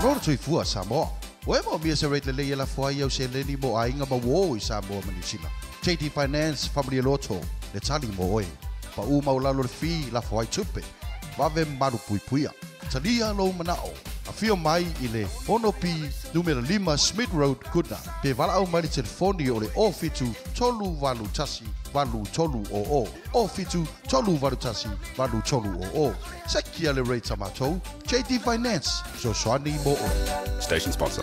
Ano to ifua Samoa. Wemo mi se rate le la foi yo se le ni mo ainga ma wo Samoa manisila. JT Finance Family Lotto le tali mo oi. Pa u mau lalo fi la foi tupe. Va ve maru pui puia. Talia lo manao. Afio mai ile Honopi numero 5 Smith Road Kuna. Pe vala au mai telefoni ole ofitu tolu valu tasi valu tolu o. Ofitu tolu valu tasi valu tolu o. Sekia le rate tamato. JT Finance so swani mo. Station sponsor.